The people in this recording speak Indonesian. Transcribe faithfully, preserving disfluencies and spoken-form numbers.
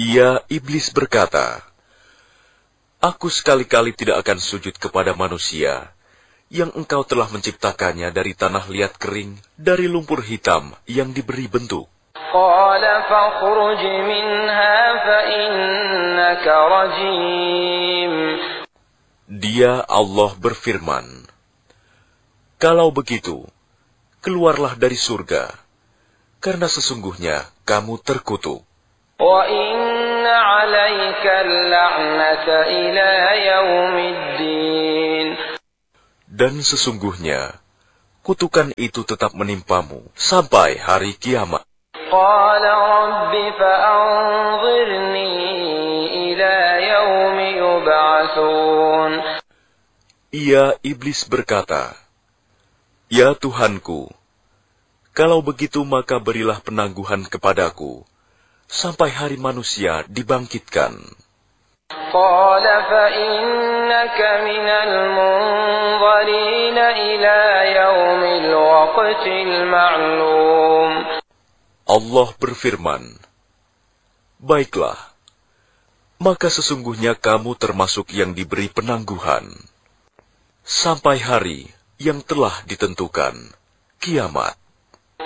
Ia, iblis berkata, "Aku sekali-kali tidak akan sujud kepada manusia yang engkau telah menciptakannya dari tanah liat kering, dari lumpur hitam yang diberi bentuk." قال فاخرج منها فإنك رجيم. Dia, Allah, berfirman, "Kalau begitu, keluarlah dari surga, karena sesungguhnya kamu terkutuk. وَإِنَّ عَلَيْكَ اللَّعْنَةَ إِلَى يَوْمِ الدِّينِ. Dan sesungguhnya, kutukan itu tetap menimpamu sampai hari kiamat." قال رب فأنظرني إلى يوم يبعثون. Ia, iblis berkata, "Ya Tuhanku, kalau begitu maka berilah penangguhan kepadaku sampai hari manusia dibangkitkan." قال فإنك من المنظرين إلى يوم الوقت المعلوم. Allah berfirman, "Baiklah, maka sesungguhnya kamu termasuk yang diberi penangguhan sampai hari yang telah ditentukan, kiamat."